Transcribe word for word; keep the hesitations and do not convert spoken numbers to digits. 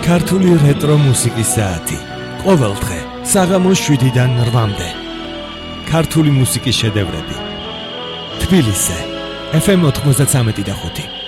ქართული რეტრო მუსიკის საათი. ყოველ დღე საღამოს შვიდიდან რვამდე. ქართული მუსიკის შედევრები. თბილისზე. ეფ ემ ოთხმოცდათვრამეტი და ხუთი.